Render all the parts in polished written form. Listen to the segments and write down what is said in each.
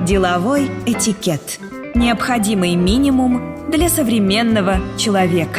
Деловой этикет. Необходимый минимум для современного человека.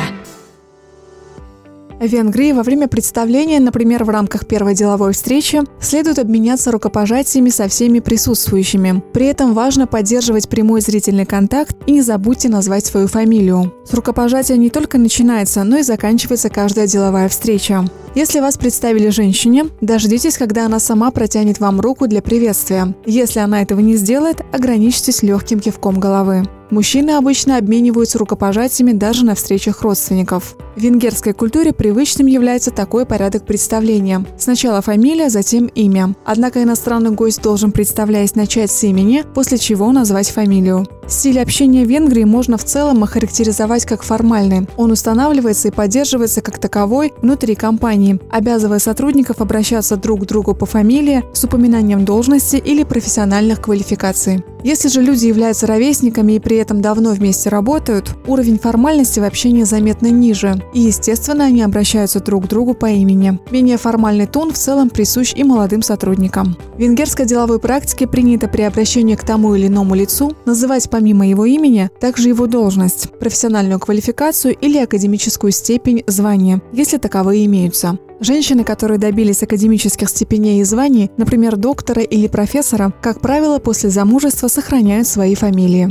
В Венгрии во время представления, например, в рамках первой деловой встречи, следует обменяться рукопожатиями со всеми присутствующими. При этом важно поддерживать прямой зрительный контакт и не забудьте назвать свою фамилию. С рукопожатия не только начинается, но и заканчивается каждая деловая встреча. Если вас представили женщине, дождитесь, когда она сама протянет вам руку для приветствия. Если она этого не сделает, ограничьтесь легким кивком головы. Мужчины обычно обмениваются рукопожатиями даже на встречах родственников. В венгерской культуре привычным является такой порядок представления. Сначала фамилия, затем имя. Однако иностранный гость должен, представляясь, начать с имени, после чего назвать фамилию. Стиль общения в Венгрии можно в целом охарактеризовать как формальный. Он устанавливается и поддерживается как таковой внутри компании, обязывая сотрудников обращаться друг к другу по фамилии с упоминанием должности или профессиональных квалификаций. Если же люди являются ровесниками и при этом давно вместе работают, уровень формальности в общении заметно ниже, и, естественно, они обращаются друг к другу по имени. Менее формальный тон в целом присущ и молодым сотрудникам. В венгерской деловой практике принято при обращении к тому или иному лицу называть помимо его имени также его должность, профессиональную квалификацию или академическую степень, звание, если таковые имеются. Женщины, которые добились академических степеней и званий, например, доктора или профессора, как правило, после замужества сохраняют свои фамилии.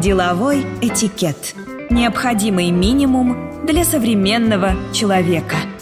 Деловой этикет. Необходимый минимум для современного человека.